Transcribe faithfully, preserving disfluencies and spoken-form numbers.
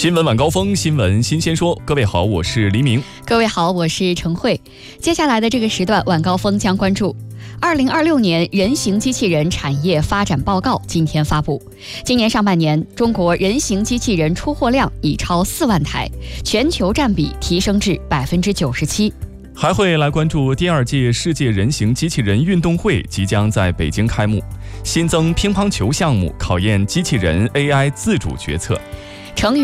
新闻晚高峰，新闻新鲜说。各位好，我是黎明。 各位好，我是程慧。接下来的这个时段，晚高峰将关注二零二六年人形机器人产业发展报告今天发布。今年上半年，中国人形机器人出货量已超四万台，全球占比提升至百分之九十七。 还会来关注第二届世界人形机器人运动会即将在北京开幕，新增乒乓球项目，考验机器人 A I 自主决策。 成语